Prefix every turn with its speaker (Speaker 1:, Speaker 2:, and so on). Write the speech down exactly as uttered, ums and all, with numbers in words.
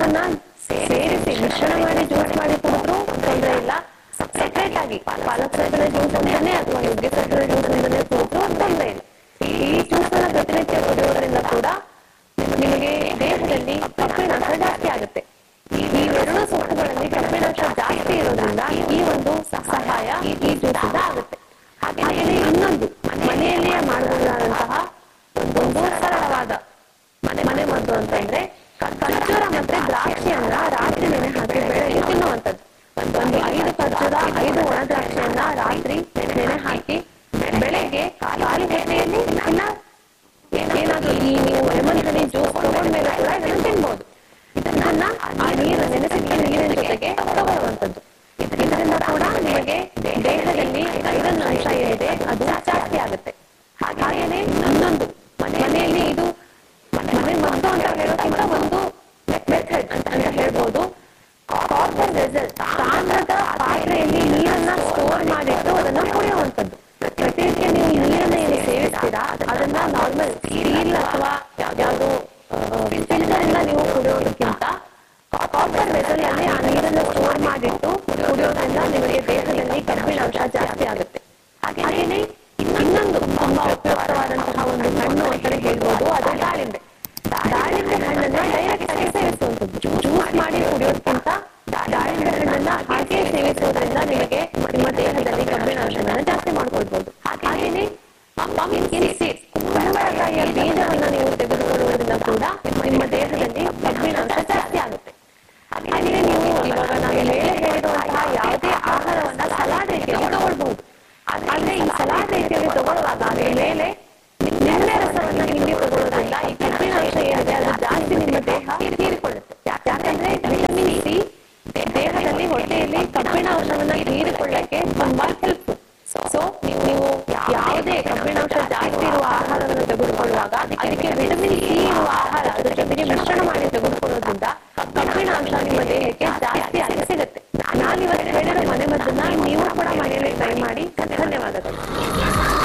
Speaker 1: ಎರಡನ್ನ ಸೇರಿಸಿ ಮಿಶ್ರಣ ಮಾಡಿ ಜ್ಯೂಸ್ ಮಾಡಿ ಕುಡಿದ್ರೂ ತೊಂದರೆ ಇಲ್ಲ. ಸೆಪರೇಟ್ ಆಗಿ ಪಾಲಕ್ ಸೊಪ್ಪಿನ ಜ್ಯೂಸ್ ಅಂತಾನೆ ಅಥವಾ ನುಗ್ಗೆ ಸೊಪ್ಪಿನ ಜ್ಯೂಸ್ ಅಂತಾನೆ ಕುಡಿದ್ರೂ ತೊಂದರೆ ಇಲ್ಲ. ಈ ಜ್ಯೂಸ್ ಅನ್ನ ಪ್ರತಿನಿತ್ಯ ಕುಡಿಯೋದ್ರಿಂದ ಕೂಡ ನಿಮಗೆ ದೇಹದಲ್ಲಿ ಕಬ್ಬಿಣಾಂಶ ಜಾಸ್ತಿ ಆಗುತ್ತೆ. ಈ ಎರಡು ಸೊಪ್ಪುಗಳಲ್ಲಿ ಕಬ್ಬಿಣಾಂಶ ಜಾಸ್ತಿ ಇರೋದ್ರಿಂದ ಈ ಒಂದು ಸಹಾಯ ಈ ಜ್ಯೂಸ್ ಇಂದ ಆಗುತ್ತೆ. ಹಾಗೆಯೇ ಇನ್ನೊಂದು ಮನೆಯಲ್ಲಿಯೇ ಮಾಡಬಹುದಾದಂತಹ ಒಂದು ಸರಳವಾದ ಮನೆ ಮನೆ ಮದ್ದು ಅಂತಂದ್ರೆ ಖರ್ಜೂರ ಮತ್ತೆ ದ್ರಾಕ್ಷಿಯನ್ನ ರಾತ್ರಿ ನೆನೆ ಹಾಕಿ ಬೆಳಗ್ಗೆ ತಿನ್ನುವಂಥದ್ದು. ಒಂದು ಐದು ಖರ್ಜೂರ ಐದು ಒಣ ದ್ರಾಕ್ಷಿಯನ್ನ ರಾತ್ರಿ ನೆನೆ ಹಾಕಿ ಬೆಳಗ್ಗೆ ಖಾಲಿ ಹೊಟ್ಟೆಯಲ್ಲಿ ಇಲ್ಲ ಏನಾದ್ರೂ ಈ ನೀವು ಲೆಮನ್ ಹನಿ ಜ್ಯೂಸ್ ತಗೊಂಡ್ಮೇಲೆ ಕೂಡ ಇದನ್ನು ತಿನ್ಬಹುದು. ಇದನ್ನ ಆ ನೀರು ನೆನೆಸಿದ ನೀರಿನ ಜೊತೆಗೆ ತಗೊಳ್ಳುವಂಥದ್ದು. ಇದರಿಂದ ಕೂಡ ನಿಮಗೆ ದೇಹದಲ್ಲಿ ಐರನ್ ಅಂಶ ಏನಿದೆ ಅದು ಜಾಸ್ತಿ ಆಗುತ್ತೆ. ಹಾಗೆಯೇ ಇನ್ನೊಂದು ಮನೆಯಲ್ಲಿ ಇದು ಮನೆ ಮದ್ದು ಅಂತ ಹೇಳೋಕ್ಕಿಂತ ಒಂದು ಮೆಥಡ್ ಅಂತ ಹೇಳ್ಬೋದು. ಕಾಪರ್ ವೆಸಲ್ ತಾಮ್ರದ ಪಾತ್ರೆಯಲ್ಲಿ ನೀರನ್ನ ಸ್ಟೋರ್ ಮಾಡಿಟ್ಟು ಅದನ್ನ ಕುಡಿಯುವಂಥದ್ದು. ಪ್ರತಿನಿತ್ಯ ನೀವು ನೀರನ್ನ ಏನು ಸೇವಿಸ್ತೀರಾ ಅದನ್ನ ನಾರ್ಮಲ್ ಸ್ಟೀಲ್ ಅಥವಾ ಯಾವ್ಯಾವ್ದು ಫಿಲ್ಟರ್ ಇಂದ ನೀವು ಕುಡಿಯೋದಕ್ಕಿಂತ ಕಾಪರ್ ವೆಸಲ್ ಅಲ್ಲಿ ಆ ನೀರನ್ನ ಸ್ಟೋರ್ ಮಾಡಿಟ್ಟು ಕುಡಿಯೋದ್ರಿಂದ ನಿಮಗೆ ದೇಹದಲ್ಲಿ ಕಬ್ಬಿಣಾಂಶ ಜಾಸ್ತಿ ಆಗುತ್ತೆ. ಹಾಗೆಯೇ ಇನ್ನೊಂದು ತುಂಬಾ ಉಪಯುಕ್ತವಾದಂತಹ ಒಂದು ಹಣ್ಣು ಅಂತಾನೆ ಹೇಳ್ಬೋದು, ಅದು ದಾಳಿಂಬೆ. ದಾಳಿಂಬೆ ಹಣ್ಣನ್ನ ಡೈರೆಕ್ಟ್ ಆಗಿ ಸೇವಿಸುವಂಥದ್ದು. ಜ್ಯೂಸ್ ಮಾಡಿ ಕುಡಿಯೋದಕ್ಕಿಂತ ದಾಳಿಂಬೆ ಹಣ್ಣನ್ನ ಹಾಗೆ ಸೇವಿಸುವುದರಿಂದ ನಿಮಗೆ ನಿಮ್ಮ ದೇಹದಲ್ಲಿ ಕಬ್ಬಿಣಾಂಶವನ್ನ ಜಾಸ್ತಿ ಮಾಡ್ಕೊಳ್ಬಹುದು. ಹಾಗೆಯೇ ಪಂಪ್ಕಿನ್ ಸೀಡ್ಸ್ ಕುಂಬಳಕಾಯಿಯ ಬೀಜವನ್ನ ನೀವು ತೆಗೆದುಕೊಳ್ಳುವುದರಿಂದ ಕೂಡ ನಿಮ್ಮ ದೇಹದಲ್ಲಿ ಕಬ್ಬಿಣಾಂಶ ಜಾಸ್ತಿ ಆಗುತ್ತೆ. ಹಾಗೆಯೇ ನೀವು ಇವಾಗ ನಾನು ಮೇಲೆ ಹೇಳಿರುವಂತಹ ಯಾವುದೇ ಆಹಾರವನ್ನ ಸಲಾಡ್ ರೀತಿಯಲ್ಲಿ ತಗೊಳ್ಬಹುದು. ಆದ್ರೆ ಈ ಸಲಾಡ್ ರೀತಿಯಲ್ಲಿ ತಗೊಳ್ಳುವಾಗ ಅದ್ರ ಮೇಲೆ ನಿಂಬೆ ರಸವನ್ನ ಹಿಂಡಿ ತಗೊಳ್ಳೋದ್ರಿಂದ ಈ ಕಬ್ಬಿಣಾಂಶ ಏನಿದೆ ಅದು ಜಾಸ್ತಿ